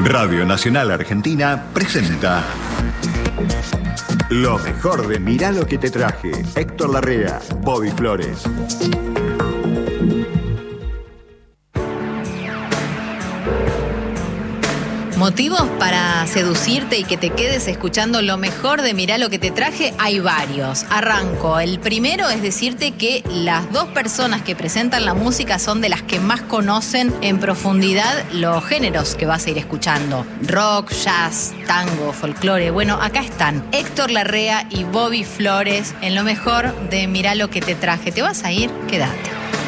Radio Nacional Argentina presenta lo mejor de Mirá lo que te traje. Héctor Larrea, Bobby Flores. Motivos para seducirte y que te quedes escuchando lo mejor de Mirá lo que te traje, hay varios. Arranco. El primero es decirte que las dos personas que presentan la música son de las que más conocen en profundidad los géneros que vas a ir escuchando. Rock, jazz, tango, folclore. Bueno, acá están Héctor Larrea y Bobby Flores en lo mejor de Mirá lo que te traje. ¿Te vas a ir? Quédate.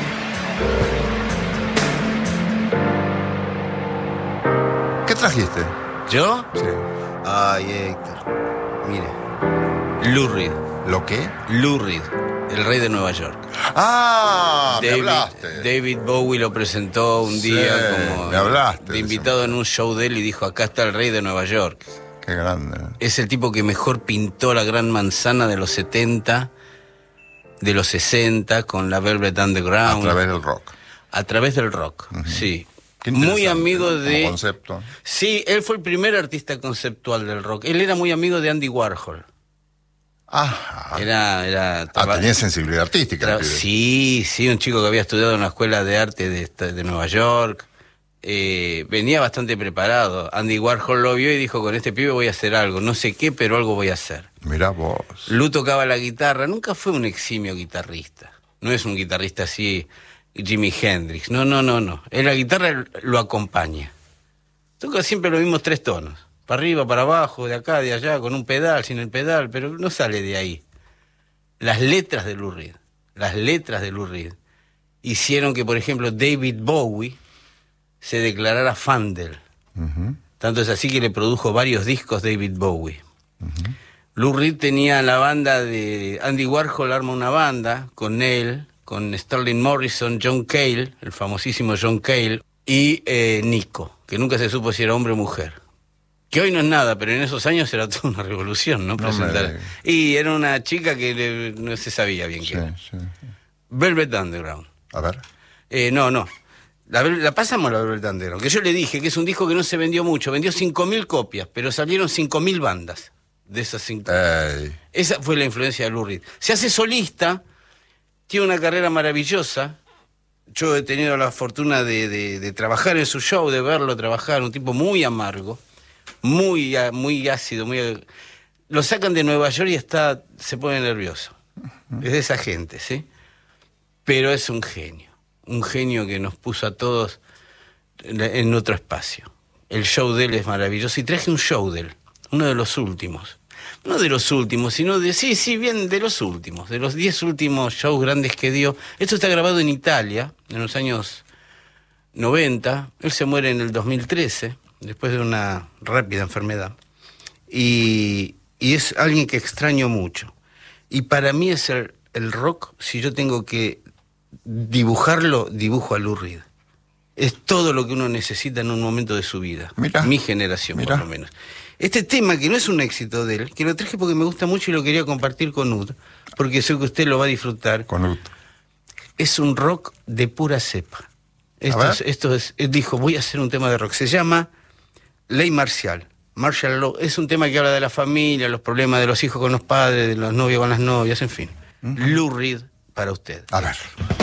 ¿Qué trajiste? ¿Yo? Sí. Ay, Héctor. Mire. Lou Reed. ¿Lo qué? Lou Reed, el rey de Nueva York. Ah, me hablaste. David Bowie lo presentó un día como me hablaste de invitado en un show de él y dijo, acá está el rey de Nueva York. Qué grande. Es el tipo que mejor pintó la Gran Manzana de los 70, de los 60, con la Velvet Underground. A través del rock. A través del rock, sí. Muy amigo de... Como concepto. Sí, él fue el primer artista conceptual del rock. Él era muy amigo de Andy Warhol. Ah, Tenía sensibilidad artística. Sí, un chico que había estudiado en una escuela de arte de Nueva York. Venía bastante preparado. Andy Warhol lo vio y dijo, con este pibe voy a hacer algo. No sé qué, pero algo voy a hacer. Mirá vos. Lou tocaba la guitarra. Nunca fue un eximio guitarrista. No es un guitarrista así... Jimi Hendrix, no. En la guitarra lo acompaña. Toca siempre los mismos 3 tonos. Para arriba, para abajo, de acá, de allá, con un pedal, sin el pedal, pero no sale de ahí. Las letras de Lou Reed hicieron que, por ejemplo, David Bowie se declarara fan de él. Tanto es así que le produjo varios discos David Bowie. Lou Reed tenía la banda de... Andy Warhol arma una banda con él, con Sterling Morrison, John Cale, el famosísimo John Cale, y Nico, que nunca se supo si era hombre o mujer. Que hoy no es nada, pero en esos años era toda una revolución, ¿no? Presentar. Y era una chica que no se sabía bien quién era. Sí. Velvet Underground. A ver. No. La pasamos la Velvet Underground, que yo le dije que es un disco que no se vendió mucho, vendió 5.000 copias, pero salieron 5.000 bandas de esas 5.000. Esa fue la influencia de Lou Reed. Se hace solista... Tiene una carrera maravillosa. Yo he tenido la fortuna de trabajar en su show, de verlo trabajar. Un tipo muy amargo, muy ácido. Lo sacan de Nueva York y se pone nervioso. Es de esa gente, ¿sí? Pero es un genio que nos puso a todos en otro espacio. El show de él es maravilloso. Y traje un show de él, uno de los últimos. No de los últimos, sino de los últimos, de los 10 últimos shows grandes que dio. Esto está grabado en Italia, en los años 90. Él se muere en el 2013, después de una rápida enfermedad. Y es alguien que extraño mucho. Y para mí es el rock, si yo tengo que dibujarlo, dibujo a Lou Reed. Es todo lo que uno necesita en un momento de su vida. Mi generación, por lo menos. Este tema, que no es un éxito de él, que lo traje porque me gusta mucho y lo quería compartir con Ud, porque sé que usted lo va a disfrutar. Con Ud. Es un rock de pura cepa. Dijo, voy a hacer un tema de rock. Se llama Ley Marcial. Martial Law. Es un tema que habla de la familia, los problemas de los hijos con los padres, de los novios con las novias, en fin. Lou Reed para usted. A ver.